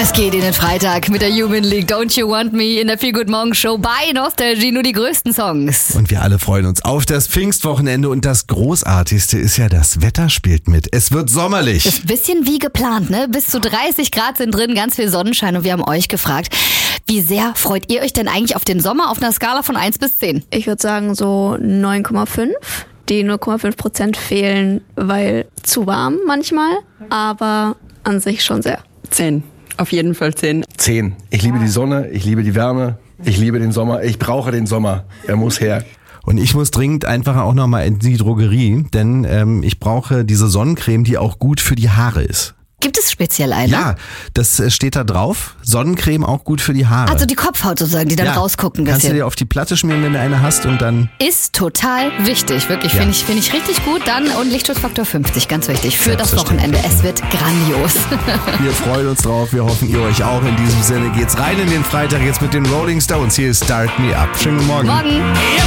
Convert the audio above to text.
Es geht in den Freitag mit der Human League Don't You Want Me in der Feel Good Morning Show bei Nostalgie, nur die größten Songs. Und wir alle freuen uns auf das Pfingstwochenende und das Großartigste ist ja, das Wetter spielt mit. Es wird sommerlich. Ist ein bisschen wie geplant, ne? Bis zu 30 Grad sind drin, ganz viel Sonnenschein und wir haben euch gefragt, wie sehr freut ihr euch denn eigentlich auf den Sommer auf einer Skala von 1 bis 10? Ich würde sagen so 9,5. Die 0,5% fehlen, weil zu warm manchmal, aber an sich schon sehr. 10. Auf jeden Fall 10. 10. Ich liebe die Sonne, ich liebe die Wärme, ich liebe den Sommer, ich brauche den Sommer. Er muss her. Und ich muss dringend einfach auch nochmal in die Drogerie, denn ich brauche diese Sonnencreme, die auch gut für die Haare ist. Gibt es speziell eine? Ja, das steht da drauf. Sonnencreme auch gut für die Haare. Also die Kopfhaut sozusagen, die dann rausgucken ein Kannst du bisschen. dir auf die Platte schmieren, wenn du eine hast und dann... Ist total wichtig, wirklich. Ja. Finde ich richtig gut. Dann und Lichtschutzfaktor 50, ganz wichtig für das Selbstverständlich. Wochenende. Es wird grandios. Wir freuen uns drauf, wir hoffen, ihr euch auch. In diesem Sinne geht's rein in den Freitag jetzt mit den Rolling Stones. Hier ist Start Me Up. Schönen guten Morgen. Morgen.